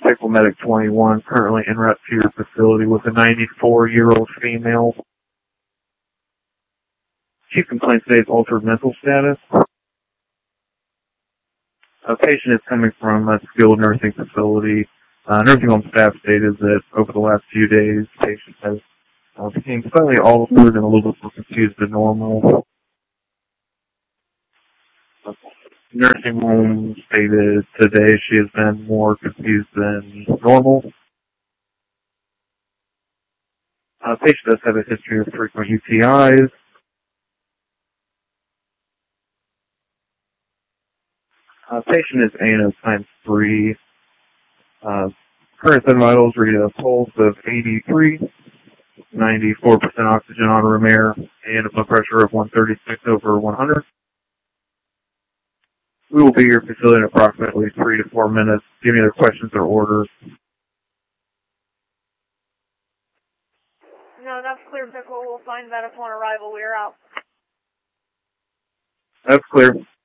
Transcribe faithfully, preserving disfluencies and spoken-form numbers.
Cycle Medic twenty-one, currently en route to your facility with a ninety-four-year-old female. Chief complaint today is altered mental status. A patient is coming from a skilled nursing facility. Uh, nursing home staff stated that over the last few days, the patient has uh, become slightly altered and a little bit more confused than normal. Nursing home stated today she has been more confused than normal. Uh, patient does have a history of frequent U T Is. Uh, patient is A N O times three. Uh, current set vitals read a pulse of eighty-three, ninety-four percent oxygen on room air, and a blood pressure of one thirty-six over one hundred. We will be at your facility in approximately three to four minutes. Do you have any other questions or orders? No, that's clear, Pickle. We'll find that upon arrival. We are out. That's clear.